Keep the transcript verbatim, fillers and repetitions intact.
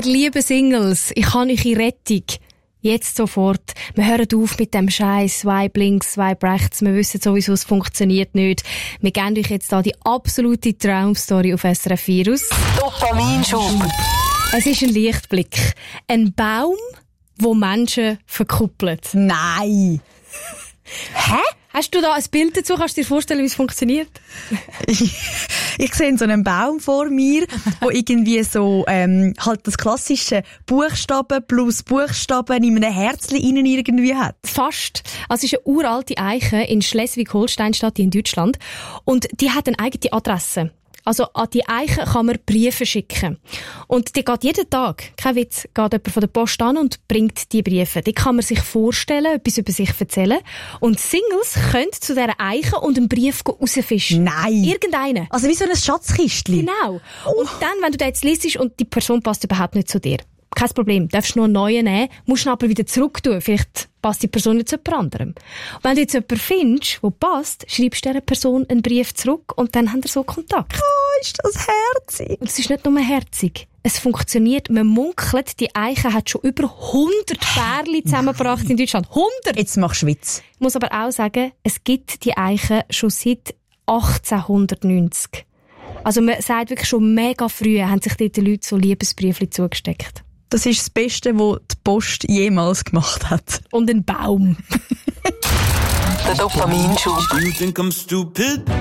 ihr lieben Singles, ich habe euch in Rettung. Jetzt sofort. Wir hören auf mit dem Scheiß, Swipe links, Swipe rechts. Wir wissen sowieso, es funktioniert nicht. Wir geben euch jetzt hier die absolute Traumstory auf S R F vier aus. Dopaminschub. Es ist ein Lichtblick. Ein Baum, wo Menschen verkuppelt. Nein! Hä? Hast du da ein Bild dazu? Kannst du dir vorstellen, wie es funktioniert? ich, ich sehe so einen Baum vor mir, wo irgendwie so ähm, halt das klassische Buchstaben plus Buchstaben in einem Herzchen innen irgendwie hat. Fast. Also es ist eine uralte Eiche in Schleswig-Holstein, Stadt in Deutschland. Und die hat eine eigene Adresse. Also an die Eiche kann man Briefe schicken. Und die geht jeden Tag, kein Witz, geht jemand von der Post an und bringt die Briefe. Die kann man sich vorstellen, etwas über sich erzählen. Und Singles können zu dieser Eiche und einen Brief rausfischen. Nein! Irgendeinen. Also wie so ein Schatzkistchen. Genau. Und dann, wenn du den jetzt liest und die Person passt überhaupt nicht zu dir, kein Problem, darfst nur einen neuen nehmen, musst ihn aber wieder zurück tun. Vielleicht passt die Person nicht zu jemand anderem. Und wenn du jetzt jemanden findest, der passt, schreibst du dieser Person einen Brief zurück und dann habt ihr so Kontakt. Oh, ist das herzig. Und es ist nicht nur herzig. Es funktioniert. Man munkelt, die Eiche hat schon über hundert Pärchen zusammengebracht in Deutschland. hundert! Jetzt machst du Witz. Ich muss aber auch sagen, es gibt die Eiche schon seit achtzehnhundertneunzig. Also man sagt wirklich, schon mega früh haben sich dort die Leute so Liebesbriefchen zugesteckt. Das ist das Beste, was die Post jemals gemacht hat. Und ein Baum. Der Dopaminschub. You think I'm stupid?